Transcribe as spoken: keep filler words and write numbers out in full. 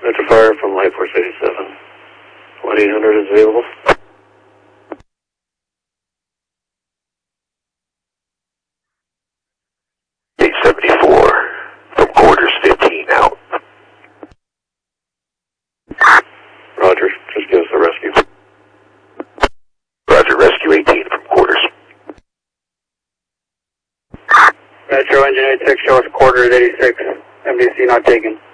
Metro Fire from Life Force eighty-seven. one eight hundred is available. eight seventy-four from quarters fifteen out. Roger, just give us a rescue. Roger, rescue eighteen from quarters. Metro Engine eighty-six, show us quarters eighty-six. M D C not taken.